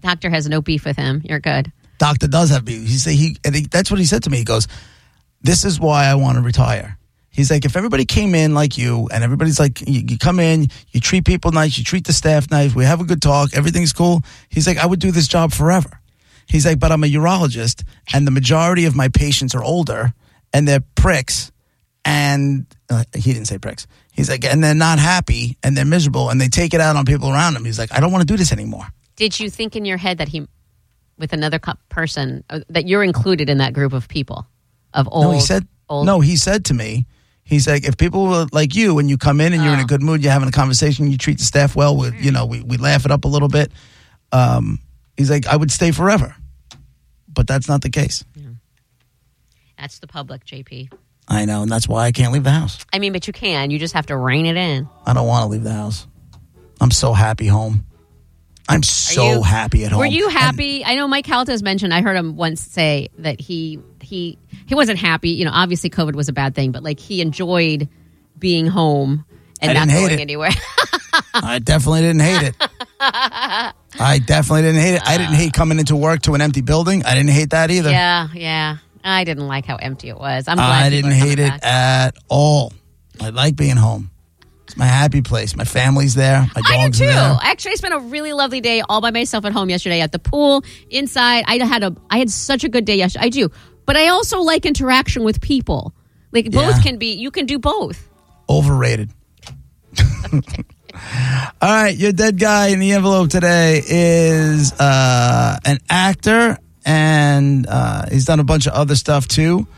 Doctor has no beef with him. You're good. Doctor does have beef. That's what he said to me. He goes, "This is why I want to retire." He's like, if everybody came in like you, and everybody's like, you come in, you treat people nice, you treat the staff nice, we have a good talk, everything's cool. He's like, I would do this job forever. He's like, but I'm a urologist, and the majority of my patients are older, and they're pricks, and he didn't say pricks. He's like, and they're not happy, and they're miserable, and they take it out on people around them. He's like, I don't want to do this anymore. Did you think in your head that with another person, that you're included in that group of people, of old? No, he said to me, he's like, if people were like you, and you come in and you're in a good mood, you're having a conversation, you treat the staff well, we laugh it up a little bit. He's like, I would stay forever. But that's not the case. Yeah. That's the public, JP. I know, and that's why I can't leave the house. I mean, but you can. You just have to rein it in. I don't want to leave the house. I'm so happy home. I'm so happy at home. Were you happy? I know Mike Calta has mentioned, I heard him once say that he wasn't happy. You know, obviously COVID was a bad thing, but like he enjoyed being home and not going anywhere. I definitely didn't hate it. I didn't hate coming into work to an empty building. I didn't hate that either. Yeah. I didn't like how empty it was. I'm glad I didn't hate it at all. I like being home. It's my happy place. My family's there. My dog's there. I do too. Actually, I spent a really lovely day all by myself at home yesterday at the pool, inside. I had such a good day yesterday. I do. But I also like interaction with people. Like both can be, you can do both. Overrated. Okay. All right, your dead guy in the envelope today is an actor, and he's done a bunch of other stuff too.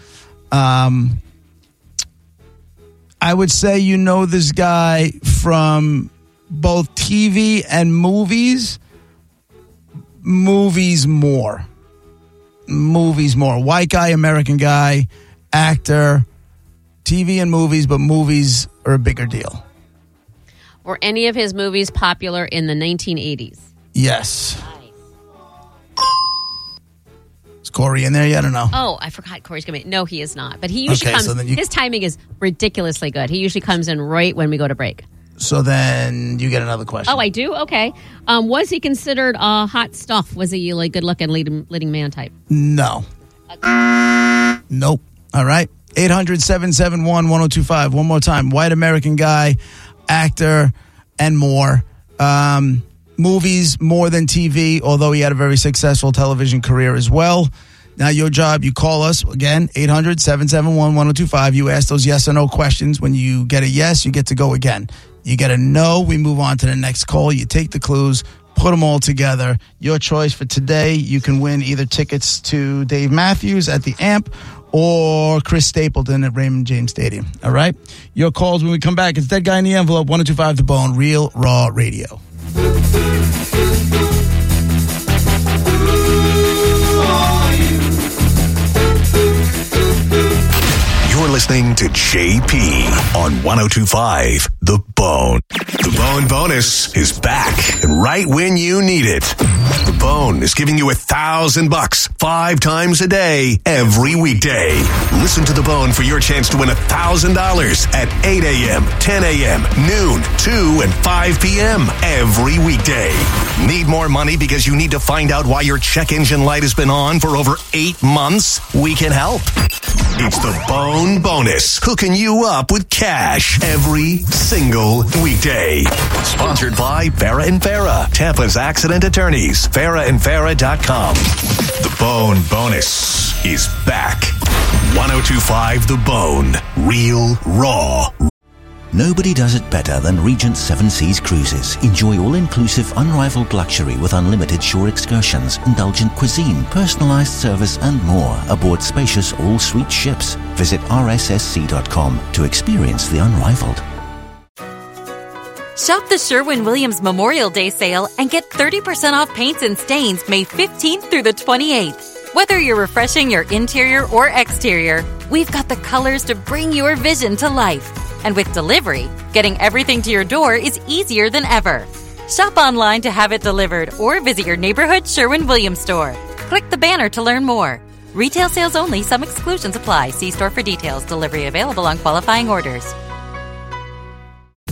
I would say you know this guy from both TV and movies. Movies more. White guy, American guy, actor, TV and movies, but movies are a bigger deal. Were any of his movies popular in the 1980s? Yes. Is Corey in there yet or no? Oh, I forgot Corey's going to be. No, he is not. But he usually comes. So his timing is ridiculously good. He usually comes in right when we go to break. So then you get another question. Oh, I do? Okay. Was he considered hot stuff? Was he like good looking leading man type? No. Nope. All right. 800-771-1025. One more time. White American guy, actor, and more. Movies more than TV, although he had a very successful television career as well. Now your job, you call us, again, 800-771-1025. You ask those yes or no questions. When you get a yes, you get to go again. You get a no, we move on to the next call. You take the clues, put them all together. Your choice for today, you can win either tickets to Dave Matthews at the Amp or Chris Stapleton at Raymond James Stadium. All right? Your calls when we come back. It's Dead Guy in the Envelope, 1025 The Bone, Real Raw Radio. You're listening to JP on 1025 The Bone. The Bone Bonus is back and right when you need it. The Bone is giving you $1,000 5 times a day, every weekday. Listen to The Bone for your chance to win $1,000 at 8 a.m., 10 a.m., noon, 2, and 5 p.m. every weekday. Need more money because you need to find out why your check engine light has been on for over 8 months? We can help. It's the Bone Bonus, hooking you up with cash every single weekday. Sponsored by Farah and Farah, Tampa's accident attorneys, farahandfarah.com. The Bone Bonus is back. 1025 The Bone, real, raw. Nobody does it better than Regent Seven Seas Cruises. Enjoy all-inclusive, unrivaled luxury with unlimited shore excursions, indulgent cuisine, personalized service, and more aboard spacious all-suite ships. Visit rssc.com to experience the unrivaled. Shop the Sherwin-Williams Memorial Day sale and get 30% off paints and stains May 15th through the 28th. Whether you're refreshing your interior or exterior, we've got the colors to bring your vision to life. And with delivery, getting everything to your door is easier than ever. Shop online to have it delivered or visit your neighborhood Sherwin-Williams store. Click the banner to learn more. Retail sales only. Some exclusions apply. See store for details. Delivery available on qualifying orders.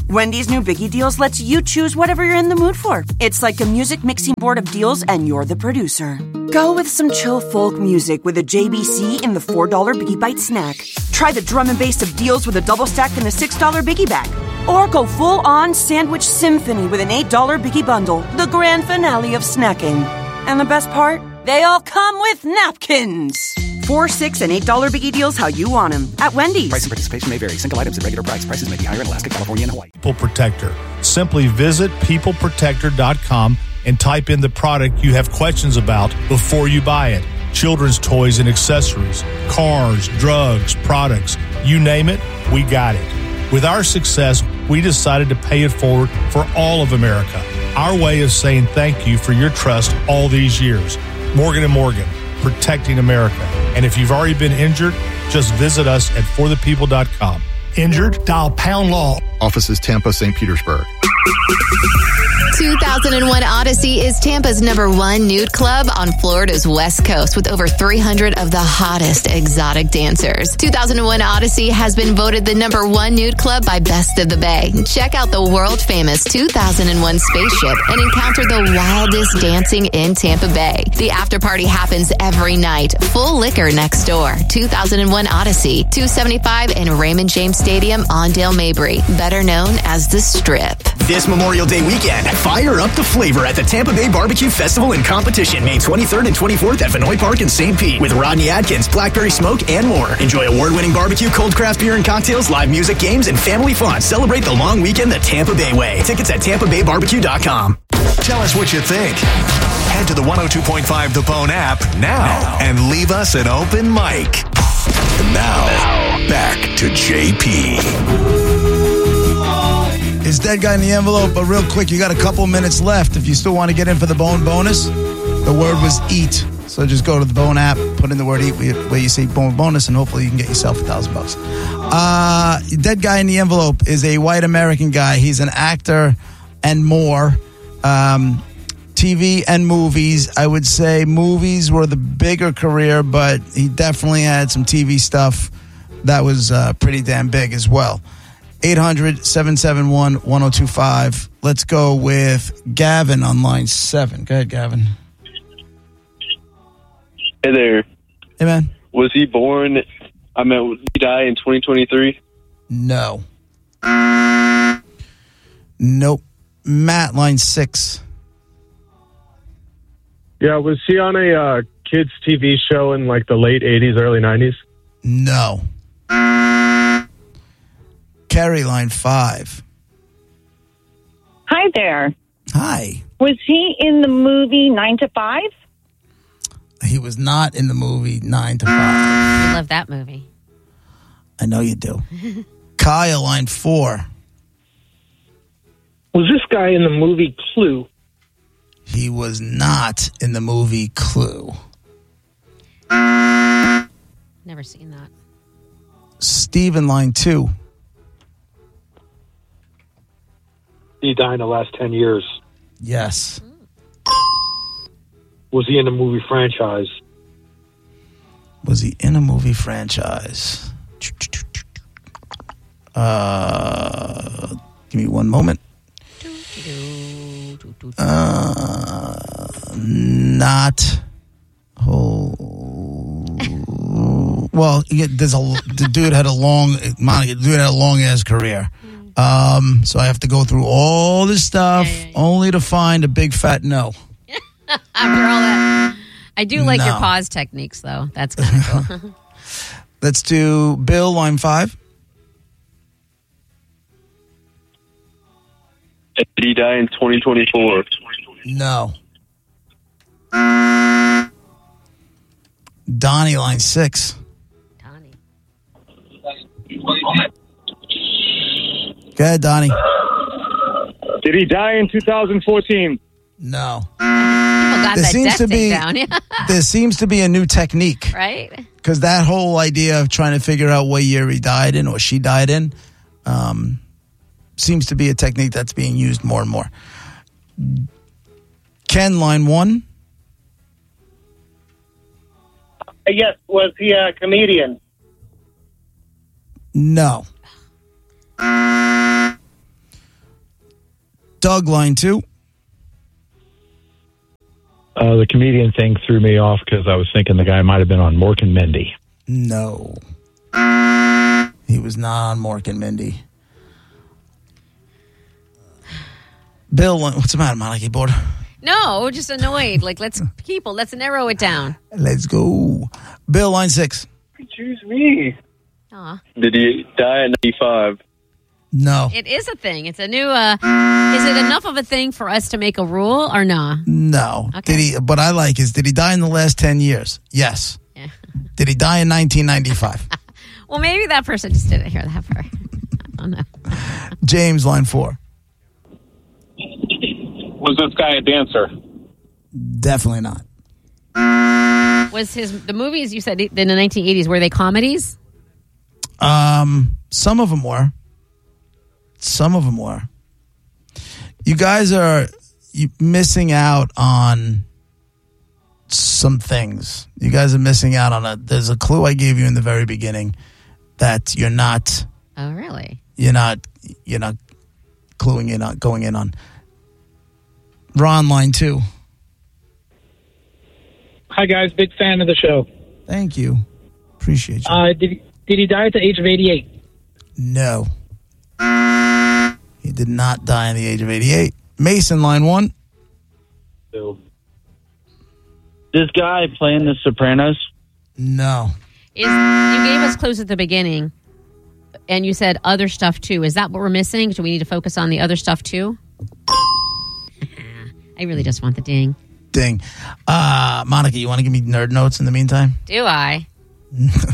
Wendy's new Biggie Deals lets you choose whatever you're in the mood for. It's like a music mixing board of deals, and you're the producer. Go with some chill folk music with a JBC in the $4 Biggie Bite snack. Try the drum and bass of deals with a double stack in the $6 Biggie Bag. Or go full-on sandwich symphony with an $8 Biggie Bundle, the grand finale of snacking. And the best part? They all come with napkins. $4, $6, and $8 Biggie Deals how you want them at Wendy's. Price and participation may vary. Single items at regular price. Prices may be higher in Alaska, California, and Hawaii. People Protector. Simply visit peopleprotector.com and type in the product you have questions about before you buy it. Children's toys and accessories, cars, drugs, products, you name it, we got it. With our success, we decided to pay it forward for all of America. Our way of saying thank you for your trust all these years. Morgan & Morgan, protecting America. And if you've already been injured, just visit us at forthepeople.com. Injured? Dial pound law. Offices Tampa, St. Petersburg. 2001 Odyssey is Tampa's #1 nude club on Florida's West Coast with over 300 of the hottest exotic dancers. 2001 Odyssey has been voted the #1 nude club by Best of the Bay. Check out the world-famous 2001 spaceship and encounter the wildest dancing in Tampa Bay. The after party happens every night. Full liquor next door. 2001 Odyssey, 275 in Raymond James Stadium on Dale Mabry, better known as The Strip. This Memorial Day weekend, fire up the flavor at the Tampa Bay Barbecue Festival and Competition, May 23rd and 24th at Vinoy Park in St. Pete, with Rodney Adkins, Blackberry Smoke, and more. Enjoy award-winning barbecue, cold craft beer and cocktails, live music, games, and family fun. Celebrate the long weekend the Tampa Bay way. Tickets at TampaBayBarbecue.com. Tell us what you think. Head to the 102.5 The Bone app now and leave us an open mic. And now, back to JP. Is Dead Guy in the Envelope, but real quick, you got a couple minutes left. If you still want to get in for the Bone bonus, the word was eat. So just go to the Bone app, put in the word eat where you say Bone bonus, and hopefully you can get yourself $1,000. Dead Guy in the Envelope is a white American guy. He's an actor and more. TV and movies. I would say movies were the bigger career, but he definitely had some TV stuff that was pretty damn big as well. 800-771-1025. Let's go with Gavin on line 7. Go ahead, Gavin. Hey there. Hey, man. Was he born, would he die in 2023? No. Nope. Matt, line 6. Yeah, was he on a kids' TV show in like the late 80s, early 90s? No. Carrie, line 5. Hi there. Hi. Was he in the movie 9 to 5? He was not in the movie 9 to 5. I love that movie. I know you do. Kyle, line 4. Was this guy in the movie Clue? He was not in the movie Clue. Never seen that. Steven, line 2. He died in the last 10 years. Yes. Was he in a movie franchise? Was he in a movie franchise? Give me one moment. Not. Well, the dude had a long ass career. So I have to go through all this stuff only to find a big fat no. After all that, I do like your pause techniques, though. That's kind of cool. Let's do Bill, line 5. Did he die in 2024? No. Donnie, line 6. Donnie. Go ahead, Donnie. Did he die in 2014? No. Got that death thing down. There seems to be a new technique. Right? Because that whole idea of trying to figure out what year he died in or she died in seems to be a technique that's being used more and more. Ken, line 1. Yes, was he a comedian? No. Doug, line 2. The comedian thing threw me off because I was thinking the guy might have been on Mork and Mindy. No. He was not on Mork and Mindy. Bill, what's the matter, Monica? Bored? No, just annoyed. Like, let's narrow it down. Let's go. Bill, line 6. Choose me. Aw. Did he die at 95? No. It is a thing. It's a new, is it enough of a thing for us to make a rule or nah? No. Okay. What I like is, did he die in the last 10 years? Yes. Yeah. Did he die in 1995? Well, maybe that person just didn't hear that part. I don't know. James, line 4. Was this guy a dancer? Definitely not. Was the movies you said in the 1980s, were they comedies? Some of them were. You guys are missing out on some things. You guys are missing out on there's a clue I gave you in the very beginning that you're not. Oh, really? You're not cluing in on, going in on. Ron, line 2. Hi, guys. Big fan of the show. Thank you. Appreciate you. Did he die at the age of 88? No. He did not die in the age of 88. Mason, line 1. This guy playing The Sopranos? No. You gave us clues at the beginning, and you said other stuff, too. Is that what we're missing? Do we need to focus on the other stuff, too? I really just want the ding. Ding. Monica, you want to give me nerd notes in the meantime? Do I?